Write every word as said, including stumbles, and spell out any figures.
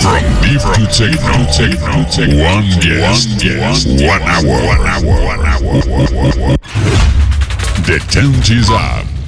From deep to techno, techno, techno. One guest, one guest, one hour, one hour, one hour. The tent is up.